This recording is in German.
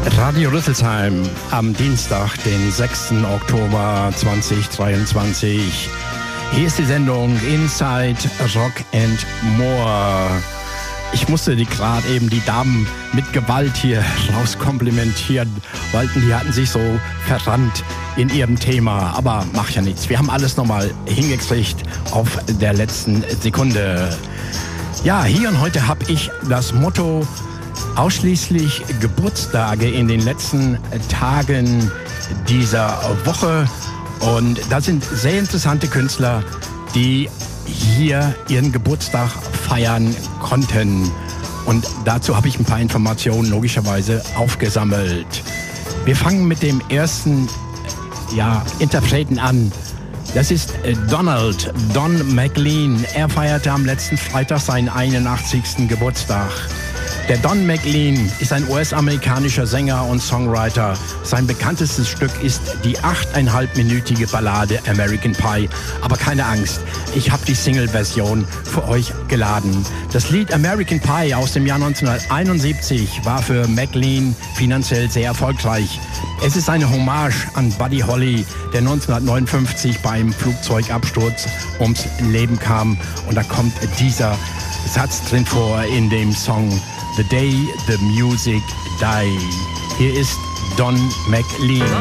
Radio Rüsselsheim am Dienstag, den 6. Oktober 2023. Hier ist die Sendung Inside Rock and More. Ich musste gerade eben die Damen mit Gewalt hier rauskomplimentieren, weil die hatten sich so verrannt in ihrem Thema. Aber macht ja nichts. Wir haben alles nochmal hingekriegt auf der letzten Sekunde. Ja, hier und heute habe ich das Motto: ausschließlich Geburtstage in den letzten Tagen dieser Woche. Und da sind sehr interessante Künstler, die hier ihren Geburtstag feiern konnten. Und dazu habe ich ein paar Informationen logischerweise aufgesammelt. Wir fangen mit dem ersten Interpreten an. Das ist Don McLean. Er feierte am letzten Freitag seinen 81. Geburtstag. Der Don McLean ist ein US-amerikanischer Sänger und Songwriter. Sein bekanntestes Stück ist die 8,5-minütige Ballade American Pie. Aber keine Angst, ich habe die Single-Version für euch geladen. Das Lied American Pie aus dem Jahr 1971 war für McLean finanziell sehr erfolgreich. Es ist eine Hommage an Buddy Holly, der 1959 beim Flugzeugabsturz ums Leben kam. Und da kommt dieser Satz drin vor in dem Song The Day the Music Died. Hier ist Don McLean.